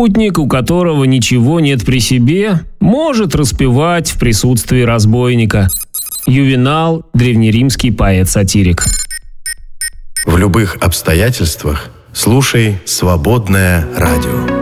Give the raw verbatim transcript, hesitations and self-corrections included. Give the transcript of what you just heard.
Путник, у которого ничего нет при себе, может распевать в присутствии разбойника. Ювенал – древнеримский поэт-сатирик. В любых обстоятельствах слушай «Свободное радио».